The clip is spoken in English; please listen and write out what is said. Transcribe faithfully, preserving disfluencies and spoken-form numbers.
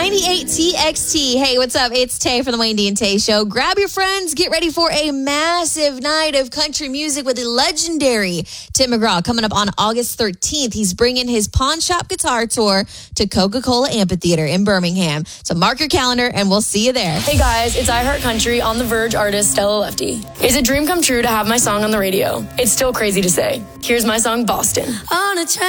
ninety-eight T X T. Hey, what's up? It's Tay from the Wayne D and Tay Show. Grab your friends. Get ready for a massive night of country music with the legendary Tim McGraw coming up on August thirteenth. He's bringing his Pawn Shop Guitar Tour to Coca-Cola Amphitheater in Birmingham. So mark your calendar and we'll see you there. Hey guys, it's I Heart Country on The Verge artist Stella Lefty. It's a dream come true to have my song on the radio. It's still crazy to say. Here's my song, Boston. On a train